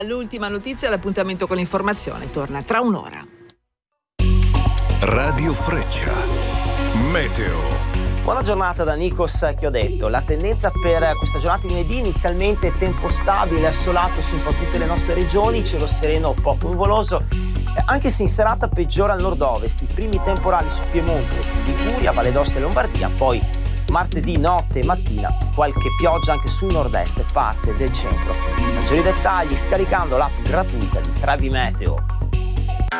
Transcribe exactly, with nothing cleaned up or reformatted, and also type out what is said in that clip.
L'ultima notizia, l'appuntamento con l'informazione torna tra un'ora. Radio Freccia, meteo. Buona giornata da Nikos Chiodetto. La tendenza per questa giornata di lunedì: inizialmente tempo stabile, assolato su un po' tutte le nostre regioni, cielo sereno poco nuvoloso, anche se in serata peggiora al nord-ovest, i primi temporali su Piemonte, Liguria, Valle d'Aosta e Lombardia, poi martedì notte e mattina qualche pioggia anche sul nord-est e parte del centro. Maggiori dettagli scaricando l'app gratuita di Trevi Meteo.